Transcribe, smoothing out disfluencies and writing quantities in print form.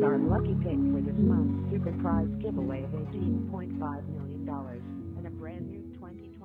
is our lucky pick for this month's super prize giveaway of $18.5 million and a brand new 2020